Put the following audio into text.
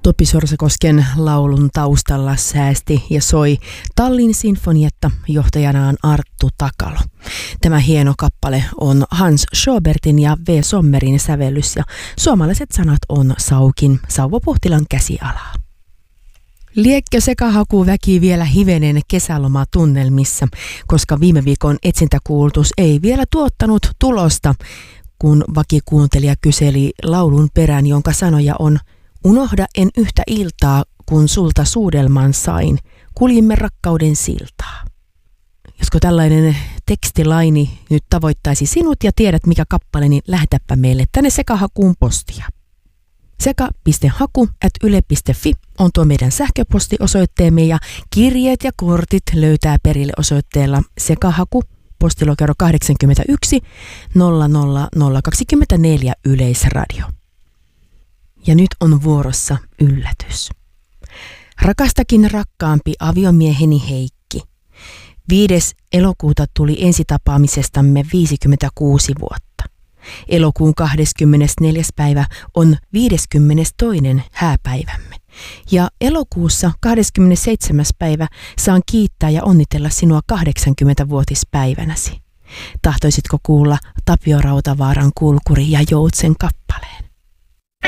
Topi Sorsakosken laulun taustalla säästi ja soi Tallin sinfonietta, johtajanaan Arttu Takalo. Tämä hieno kappale on Hans Sjobertin ja V. Sommerin sävellys ja suomalaiset sanat on Saukin Sauvo Puhtilan käsialaa. Liekkö sekahaku väki vielä hivenen kesälomatunnelmissa, koska viime viikon etsintäkuulutus ei vielä tuottanut tulosta, kun vakikuuntelija kyseli laulun perään, jonka sanoja on: unohda en yhtä iltaa, kun sulta suudelman sain, kuljimme rakkauden siltaa. Josko tällainen tekstilaini nyt tavoittaisi sinut ja tiedät mikä kappale, niin lähetäpä meille tänne sekahakuun postia. seka.haku@yle.fi on tuo meidän sähköpostiosoitteemme ja kirjeet ja kortit löytää perille osoitteella sekahaku, postilokero 81 00024 Yleisradio. Ja nyt on vuorossa yllätys. Rakastakin rakkaampi aviomieheni Heikki. 5. elokuuta tuli ensitapaamisestamme 56 vuotta. Elokuun 24. päivä on 52. hääpäivämme. Ja elokuussa 27. päivä saan kiittää ja onnitella sinua 80-vuotispäivänäsi. Tahtoisitko kuulla Tapio Rautavaaran Kulkuri ja Joutsen kappale?